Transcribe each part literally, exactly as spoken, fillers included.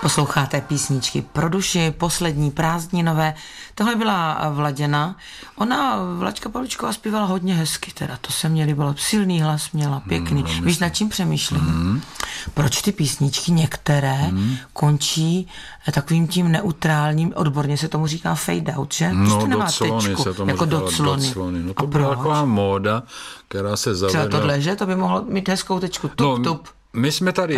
Posloucháte písničky pro duši, poslední prázdninové. Tohle byla Vladěna. Ona, Vlaďka Pavličková, zpívala hodně hezky, teda to se mě líbilo. Silný hlas měla, pěkný. Hmm, Víš, nad čím přemýšlím? Hmm. Proč ty písničky některé hmm. končí takovým tím neutrálním, odborně se tomu říká fade out, že? No, to nemá doclony tečku, se tomu jako říkala, doclony. doclony. No to byla taková móda, která se zavedla. Třeba tohle, že? To by mohlo mít hezkou tečku. Tup, no, tup. My jsme tady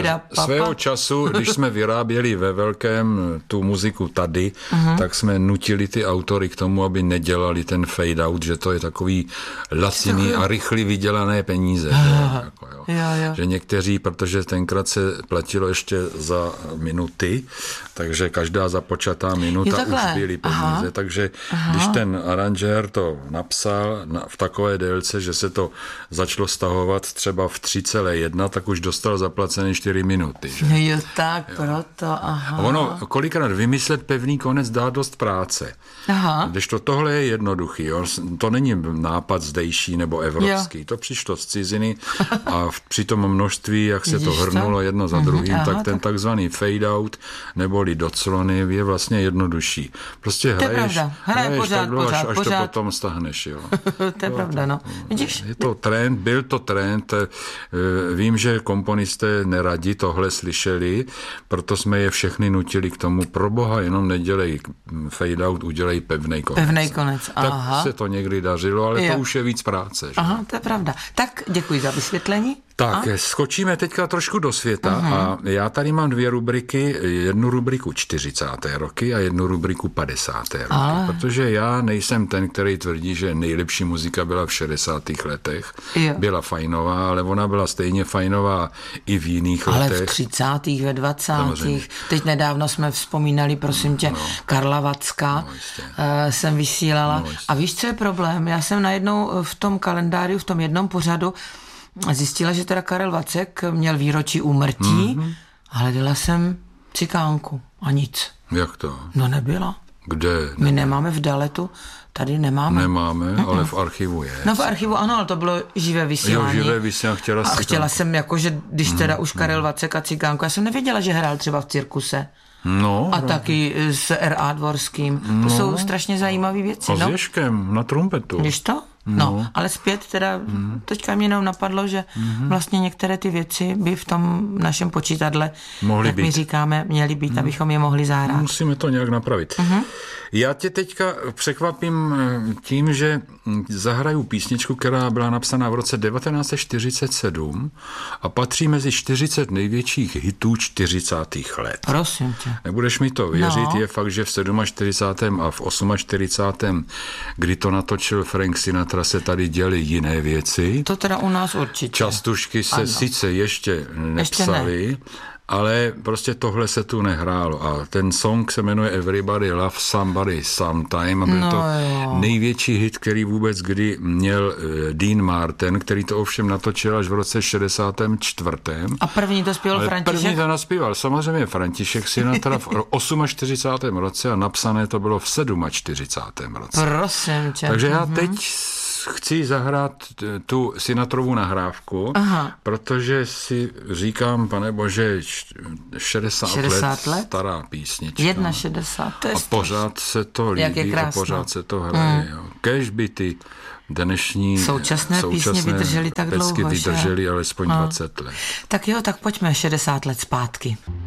svého času, když jsme vyráběli ve velkém tu muziku tady, uh-huh. tak jsme nutili ty autory k tomu, aby nedělali ten fade out, že to je takový laciný a rychlý vydělané peníze. Uh-huh. Jako, jo. Jo, jo. Že někteří, protože tenkrát se platilo ještě za minuty, takže každá započatá minuta už byly peníze. Aha. Takže Aha. když ten aranžér to napsal na, v takové délce, že se to začalo stahovat třeba v tři celé jedna, tak už dostal zaplacené čtyři minuty. Že? Jo, tak jo. Proto, aha. A ono kolikrát vymyslet pevný konec dá dost práce. Aha. Když to tohle je jednoduchý, jo? To není nápad zdejší nebo evropský, jo. To přišlo z ciziny a v, při tom množství, jak se Ježiš to hrnulo jedno za druhým, aha, tak ten tak... takzvaný fade out neboli doclony je vlastně jednodušší. Prostě to hraješ, hraješ pořád, tak dlouho, pořád, až pořád. to potom stahneš. Jo. To je jo, pravda, no. Vidíš? Je to trend, byl to trend. Vím, že komponisté neradi tohle slyšeli, proto jsme je všechny nutili k tomu, pro boha jenom nedělej fade out, udělej pevnej konec. Pevnej konec, aha. Tak se to někdy dařilo, ale jo. to už je víc práce. Že? Aha, to je pravda. Tak děkuji za vysvětlení. Tak, a? skočíme teďka trošku do světa uh-huh. a já tady mám dvě rubriky, jednu rubriku čtyřicáté roky a jednu rubriku padesáté roky, ale... protože já nejsem ten, který tvrdí, že nejlepší muzika byla v šedesátých letech, jo. Byla fajnová, ale ona byla stejně fajnová i v jiných ale letech. Ale v třicátých, ve dvacátých Teď nedávno jsme vzpomínali, prosím tě, no. Karla Vacka no, uh, jsem vysílala. No, a víš, co je problém? Já jsem najednou v tom kalendáři, v tom jednom pořadu zjistila, že teda Karel Vacek měl výročí úmrtí, mm-hmm. a hledala jsem cikánku a nic. Jak to? No nebyla. Kde? My nemáme v Daletu, tady nemáme. Nemáme, Mm-mm. ale v archivu je. No v archivu ano, ale to bylo živé vysílání. Jo, živé vysílání, chtěla A chtěla jsem jako, že když teda mm-hmm. už Karel Vacek a cikánku, já jsem nevěděla, že hrál třeba v cirkuse. No, a no. taky s R A Dvorským. No. To jsou strašně zajímavé věci. A s no? Ježkem na trumpetu. Víš to? No, no, ale zpět teda, mm. teďka mě jenom napadlo, že mm. vlastně některé ty věci by v tom našem počítadle, mohly jak být. My říkáme, měly být, mm. abychom je mohli zahrát. Musíme to nějak napravit. Mm-hmm. Já tě teďka překvapím tím, že zahraju písničku, která byla napsaná v roce devatenáct set čtyřicet sedm a patří mezi čtyřicet největších hitů čtyřicátých let. Prosím tě. Nebudeš mi to věřit, no. Je fakt, že v čtyřicátém sedmém a v čtyřicátém osmém kdy to natočil Frank Sinatra, se tady děly jiné věci. To teda u nás určitě. Častušky se ano. sice ještě nepsaly, ještě ne. ale prostě tohle se tu nehrálo. A ten song se jmenuje Everybody Loves Somebody Sometime a byl no, to jo. největší hit, který vůbec kdy měl Dean Martin, který to ovšem natočil až v roce šedesátém čtvrtém A první to zpíval František? První to naspíval samozřejmě František Sinatra v čtyřicátém osmém roce a napsané to bylo v čtyřicátém sedmém roce. Prosím tě. Takže já teď chci zahrát tu Sinatrovu nahrávku, aha. protože si říkám, pane bože, šedesát, šedesát let, let stará písnička. Jedna šedesát, to je a pořád se to líbí a pořád se to hraje. Mm. Kéž by ty dnešní současné, současné písně vydržely tak dlouho, vydržely alespoň no. dvacet let. Tak jo, tak pojďme šedesát let zpátky.